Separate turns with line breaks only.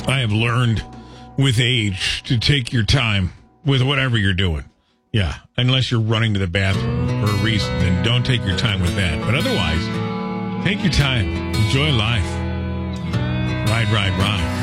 I have learned with age to take your time with whatever you're doing. Yeah, unless you're running to the bathroom for a reason, then don't take your time with that. But otherwise, take your time. Enjoy life. Ride, ride, ride.